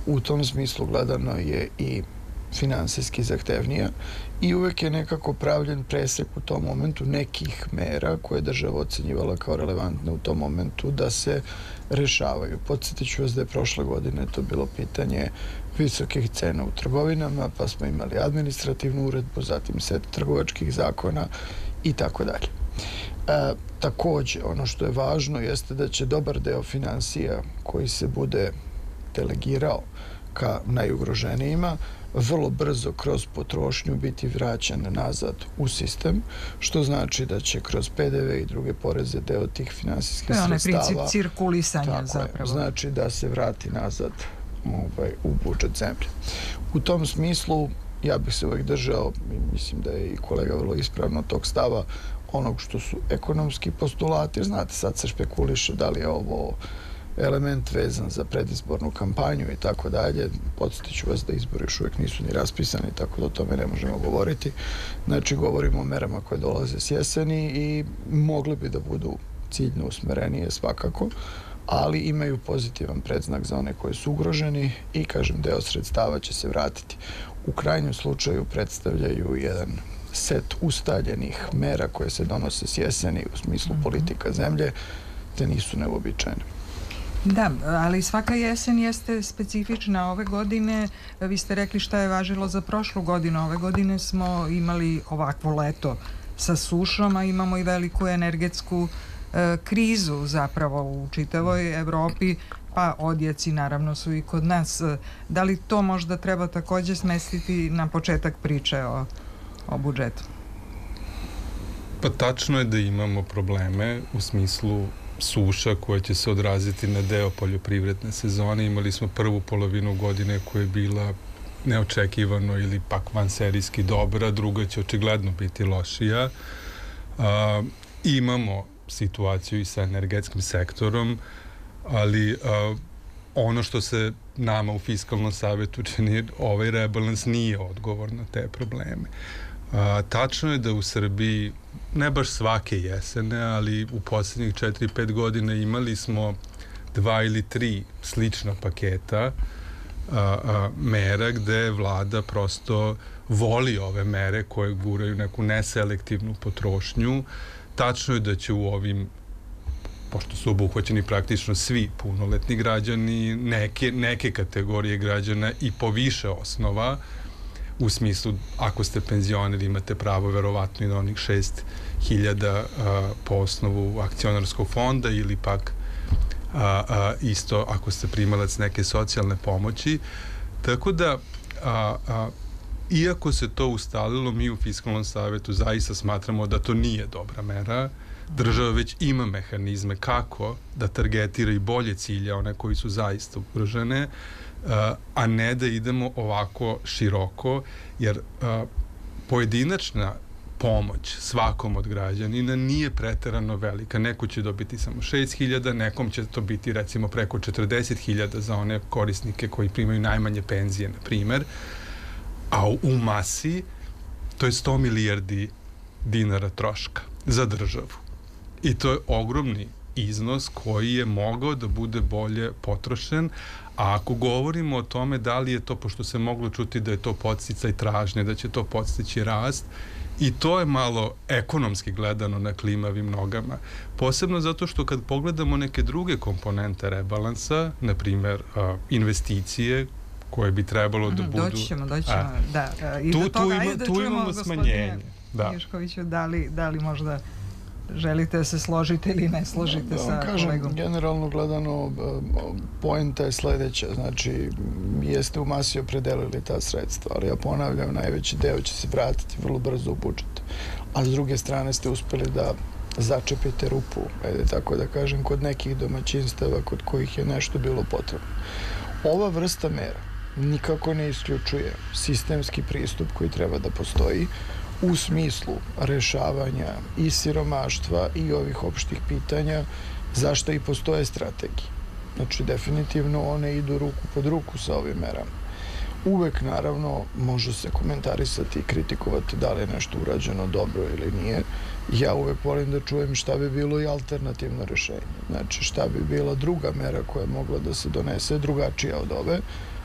u tom smislu gledano je i finansijski zahtevnija i uvek je nekako pravljen presek u tom momentu nekih mera koje je država ocenjivala kao relevantne u tom momentu da se rešavaju. Podsjetit ću vas da je prošle godine to bilo pitanje visokih cena u trgovinama, pa smo imali administrativnu uredbu, zatim set trgovačkih zakona i tako dalje. Takođe, ono što je važno jeste da će dobar deo finansija koji se bude delegirao ka najugroženijima vrlo brzo kroz potrošnju biti vraćan nazad u sistem, što znači da će kroz PDV i druge poreze deo tih finansijskih sredstava... To je onaj princip cirkulisanja zapravo. Znači da se vrati nazad u budžet zemlje. U tom smislu ja bih se uvek držao, mislim da je i kolega vrlo ispravno tog stava, onog što su ekonomski postulati, jer znate, sad se špekuliše da li je ovo element vezan za predizbornu kampanju i tako dalje. Podsjetit ću vas da izbori još uvijek nisu ni raspisani, tako da o tome ne možemo govoriti. Znači, govorimo o merama koje dolaze s jeseni i mogli bi da budu ciljno usmerenije svakako, ali imaju pozitivan predznak za one koji su ugroženi i, kažem, deo sredstava će se vratiti. U krajnjem slučaju predstavljaju jedan set ustaljenih mera koje se donose s jeseni u smislu politika zemlje, te nisu neuobičajene. Da, ali svaka jesen jeste specifična ove godine. Vi ste rekli šta je važilo za prošlu godinu. Ove godine smo imali ovakvo leto sa sušom, a imamo i veliku energetsku krizu zapravo u čitavoj Evropi, pa odjeci naravno su i kod nas. Da li to možda treba takođe smestiti na početak priče o budžetu? Pa tačno je da imamo probleme u smislu suša koja će se odraziti na deo poljoprivredne sezone. Imali smo prvu polovinu godine koja je bila neočekivano ili pak vanserijski dobra, druga će očigledno biti lošija. Imamo situaciju i sa energetskim sektorom, ali ono što se nama u Fiskalnom savetu čini, ovaj rebalans nije odgovor na te probleme. Tačno je da u Srbiji, ne baš svake jesene, ali u posljednjih 4-5 godina imali smo 2 ili 3 slična paketa mera gde vlada prosto voli ove mere koje guraju neku neselektivnu potrošnju. Tačno je da će u ovim, pošto su obuhvaćeni praktično svi punoletni građani, neke kategorije građana i po više osnova, u smislu, ako ste penzioner, imate pravo verovatno i na onih 6.000 po osnovu akcionarskog fonda ili pak isto ako ste primalac neke socijalne pomoći. Tako da, iako se to ustalilo, mi u Fiskalnom savetu zaista smatramo da to nije dobra mera. Država već ima mehanizme kako da targetira i bolje cilje one koji su zaista ugrožene, a ne da idemo ovako široko, jer pojedinačna pomoć svakom od građanina nije preterano velika. Neko će dobiti samo 6.000, nekom će to biti recimo preko 40.000 za one korisnike koji primaju najmanje penzije, na primer, a u masi to je 100 milijardi dinara troška za državu. I to je ogromni iznos koji je mogao da bude bolje potrošen, a ako govorimo o tome da li je to, pošto se moglo čuti da je to podsticaj tražnje, da će to podstići rast, i to je malo ekonomski gledano na klimavim nogama. Posebno zato što kad pogledamo neke druge komponente rebalansa, na primer investicije, koje bi trebalo da budu... Doći ćemo, da. I do toga, ajde da čujemo, gospodine Juškoviću, da li možda želite da se složite ili ne složite sa kolegom? Generalno gledano, poenta je sledeća. Znači, jeste u masi opredelili ta sredstva, ali ja ponavljam, najveći deo će se vratiti vrlo brzo u budžet. A s druge strane ste uspeli da začepite rupu, ajde tako da kažem, kod nekih domaćinstava kod kojih je nešto bilo potrebno. Ova vrsta mera nikako ne isključuje sistemski pristup koji treba da postoji u smislu rešavanja i siromaštva i ovih opštih pitanja, zašto i postoje strategije. Znači, definitivno one idu ruku pod ruku sa ovim merama. Uvek, naravno, može se komentarisati i kritikovati da li je nešto urađeno dobro ili nije. Ja uvek volim da čujem šta bi bilo i alternativno rešenje. Znači, šta bi bila druga mera koja je mogla da se donese, drugačija od ove,